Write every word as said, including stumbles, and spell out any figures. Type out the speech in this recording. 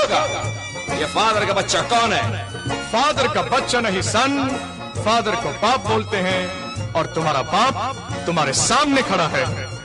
होगा। ये फादर का बच्चा कौन है? फादर का बच्चा नहीं सन, फादर को बाप बोलते हैं और तुम्हारा बाप तुम्हारे सामने खड़ा है।